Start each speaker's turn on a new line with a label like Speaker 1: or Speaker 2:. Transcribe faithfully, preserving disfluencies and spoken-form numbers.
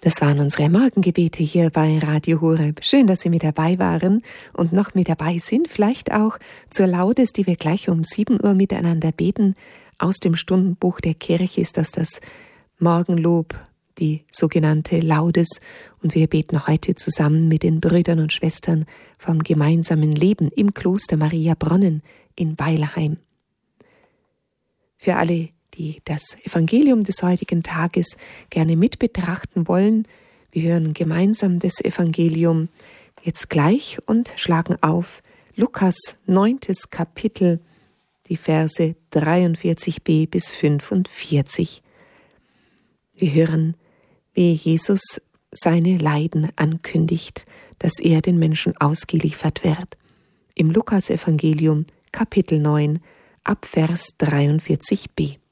Speaker 1: Das waren unsere Morgengebete hier bei Radio Horeb. Schön, dass Sie mit dabei waren und noch mit dabei sind. Vielleicht auch zur Laudes, die wir gleich um sieben Uhr miteinander beten. Aus dem Stundenbuch der Kirche ist das das Morgenlob, die sogenannte Laudes. Und wir beten heute zusammen mit den Brüdern und Schwestern vom gemeinsamen Leben im Kloster Maria Bronnen in Weilheim. Für alle, die das Evangelium des heutigen Tages gerne mit betrachten wollen, wir hören gemeinsam das Evangelium jetzt gleich und schlagen auf Lukas neuntes Kapitel, die Verse dreiundvierzig b bis fünfundvierzig. Wir hören, wie Jesus seine Leiden ankündigt, dass er den Menschen ausgeliefert wird. Im Lukas-Evangelium, Kapitel neun, ab Vers dreiundvierzig b.